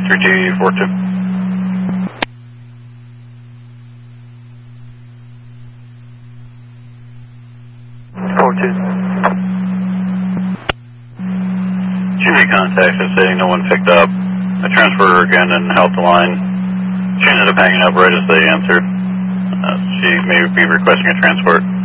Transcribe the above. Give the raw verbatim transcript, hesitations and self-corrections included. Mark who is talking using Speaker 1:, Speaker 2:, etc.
Speaker 1: three two four two.
Speaker 2: four two.
Speaker 1: She made contact and saying no one picked up. I transferred her again and held the line. She ended up hanging up right as they answered. Uh, she may be requesting a transport.